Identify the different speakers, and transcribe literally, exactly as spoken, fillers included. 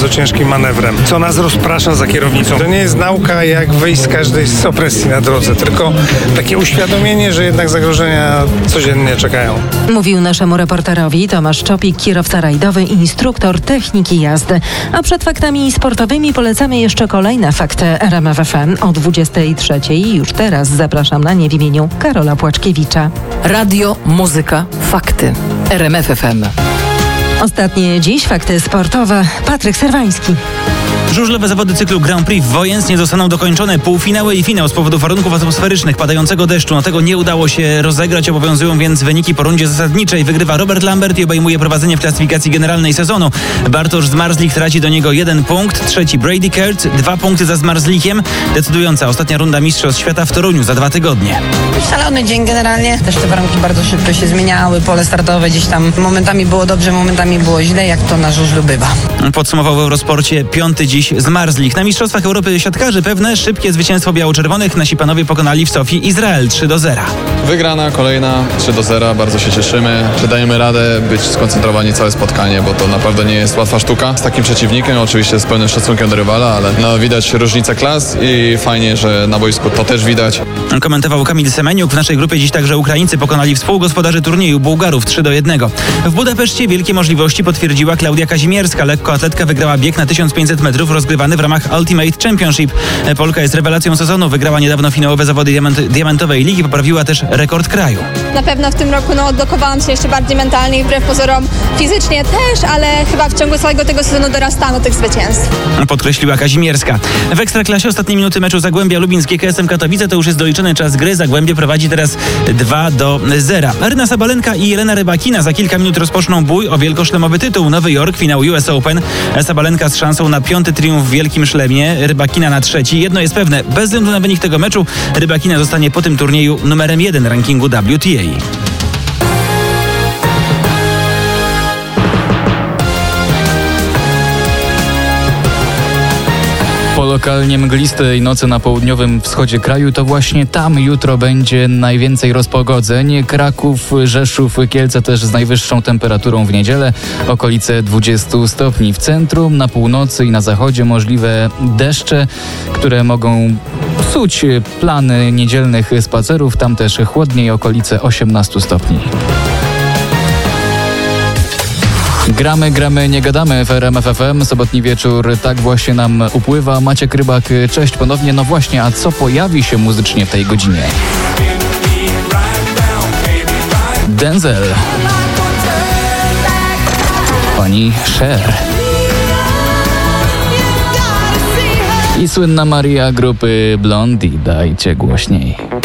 Speaker 1: bardzo ciężkim manewrem, co nas rozprasza za kierownicą. To nie jest nauka, jak wyjść z każdej z opresji na drodze, tylko takie uświadomienie, że jednak zagrożenia codziennie czekają.
Speaker 2: Mówił naszemu reporterowi Tomasz Czopik, kierowca rajdowy i instruktor techniki jazdy. A przed faktami sportowymi polecamy jeszcze kolejne fakty R M F F M o dwudziestej trzeciej. Już teraz zapraszam na nie w imieniu Karola Płaczkiewicza.
Speaker 3: Radio, muzyka, fakty. R M F F M.
Speaker 2: Ostatnie dziś fakty sportowe. Patryk Serwański.
Speaker 4: Żużlowe zawody cyklu Grand Prix w Wojens nie zostaną dokończone. Półfinały i finał z powodu warunków atmosferycznych, padającego deszczu. No tego nie udało się rozegrać, obowiązują więc wyniki po rundzie zasadniczej. Wygrywa Robert Lambert i obejmuje prowadzenie w klasyfikacji generalnej sezonu. Bartosz Zmarzlik traci do niego jeden punkt. Trzeci Brady Kurt, dwa punkty za Zmarzlikiem. Decydująca ostatnia runda Mistrzostw Świata w Toruniu za dwa tygodnie.
Speaker 5: Szalony dzień generalnie. Też te warunki bardzo szybko się zmieniały. Pole startowe gdzieś tam momentami było dobrze, momentami było źle, jak to na żużlu bywa.
Speaker 4: Podsumował w Eurosporcie piąty dziś Zmarzlik. Na Mistrzostwach Europy siatkarzy pewne szybkie zwycięstwo biało-czerwonych. Nasi panowie pokonali w Sofii Izrael trzy do zera.
Speaker 6: Wygrana kolejna trzy do zera. Bardzo się cieszymy, że dajemy radę być skoncentrowani całe spotkanie, bo to naprawdę nie jest łatwa sztuka z takim przeciwnikiem. Oczywiście z pełnym szacunkiem do rywala, ale no, widać różnicę klas i fajnie, że na boisku to też widać.
Speaker 4: Komentował Kamil Semeniuk. W naszej grupie dziś także Ukraińcy pokonali współgospodarzy turnieju Bułgarów trzy do jednego. W Budapeszcie wielkie możliwości potwierdziła Klaudia Kazimierska. Lekkoatletka wygrała bieg na tysiąc pięćset metrów rozgrywany w ramach Ultimate Championship. Polka jest rewelacją sezonu. Wygrała niedawno finałowe zawody diament, diamentowej ligi. Poprawiła też rekord kraju.
Speaker 7: Na pewno w tym roku no, odblokowałam się jeszcze bardziej mentalnie, wbrew pozorom fizycznie też, ale chyba w ciągu całego tego sezonu dorastano tych zwycięstw.
Speaker 4: Podkreśliła Kazimierska. W Ekstraklasie ostatnie minuty meczu Zagłębia Lubin z G K S-em Katowice to już jest doliczony czas gry. Zagłębie prowadzi teraz dwa do zera. Aryna Sabalenka i Jelena Rybakina za kilka minut rozpoczną bój o wielkoszlemowy tytuł. Nowy Jork, finał U S Open. Sabalenka z szansą na piąty triumf w Wielkim Szlemie. Rybakina na trzeci. Jedno jest pewne, bez względu na wynik tego meczu Rybakina zostanie po tym turnieju numerem jeden rankingu W T A.
Speaker 8: Po lokalnie mglistej nocy na południowym wschodzie kraju to właśnie tam jutro będzie najwięcej rozpogodzeń. Kraków, Rzeszów, Kielce też z najwyższą temperaturą w niedzielę. Okolice dwudziestu stopni w centrum, na północy i na zachodzie możliwe deszcze, które mogą psuć plany niedzielnych spacerów. Tam też chłodniej, okolice osiemnastu stopni. Gramy, gramy, nie gadamy w R M F F M. Sobotni wieczór tak właśnie nam upływa. Maciek Rybak, cześć ponownie. No właśnie, a co pojawi się muzycznie w tej godzinie? Denzel. Pani Cher. I słynna Maria grupy Blondie. Dajcie głośniej.